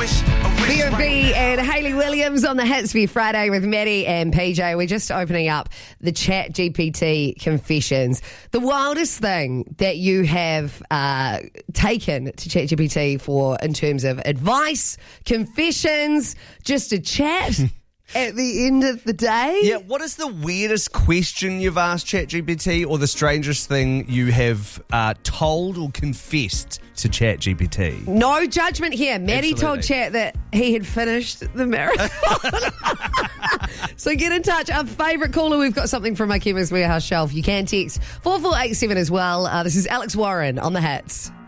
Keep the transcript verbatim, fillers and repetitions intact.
B O B and Hayley Williams on the Hits for Friday with Maddie and P J. We're just opening up the Chat G P T confessions. The wildest thing that you have uh, taken to Chat G P T for in terms of advice, confessions, just a chat at the end of the day? Yeah, what is the weirdest question you've asked ChatGPT, or the strangest thing you have uh, told or confessed to ChatGPT? No judgment here. Maddie Absolutely. told Chat that he had finished the marathon. So get in touch. Our favourite caller, we've got something from our Chemist Warehouse shelf. You can text four four eight seven as well. Uh, this is Alex Warren on the Hits.